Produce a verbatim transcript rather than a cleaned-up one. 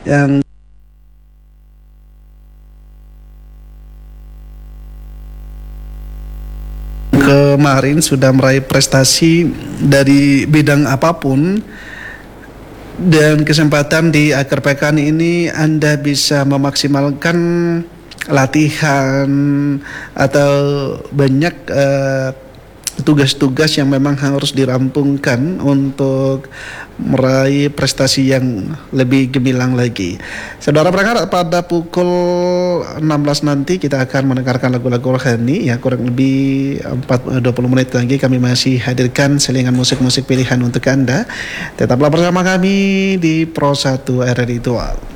yang kemarin sudah meraih prestasi dari bidang apapun, dan kesempatan di akhir pekan ini Anda bisa memaksimalkan latihan atau banyak uh, tugas-tugas yang memang harus dirampungkan untuk meraih prestasi yang lebih gemilang lagi. Saudara pendengar, pada pukul enam belas nanti kita akan mendengarkan lagu-lagu rohani ya, kurang lebih empat dua puluh menit lagi kami masih hadirkan selingan musik-musik pilihan untuk Anda. Tetaplah bersama kami di Pro satu R R I Dual.